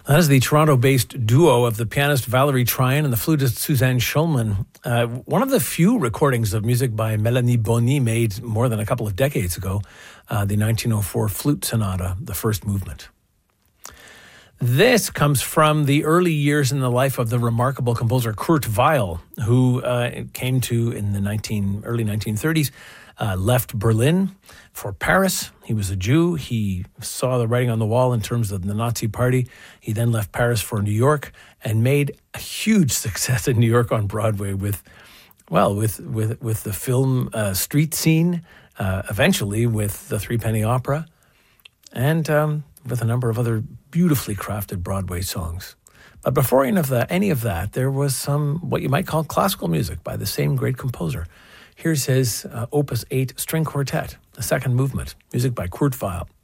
That is the Toronto-based duo of the pianist Valerie Tryon and the flutist Suzanne Schulman. One of the few recordings of music by Mélanie Bonny made more than a couple of decades ago, the 1904 Flute Sonata, the first movement. This comes from the early years in the life of the remarkable composer Kurt Weill, who came to in the early 1930s, left Berlin for Paris. He was a Jew. He saw the writing on the wall in terms of the Nazi Party. He then left Paris for New York and made a huge success in New York on Broadway with the film street scene, eventually with the Three Penny Opera, and with a number of other beautifully crafted Broadway songs. But before any of that, there was some what you might call classical music by the same great composer. Here's his Opus 8 string quartet, the second movement, music by Kurt Weill.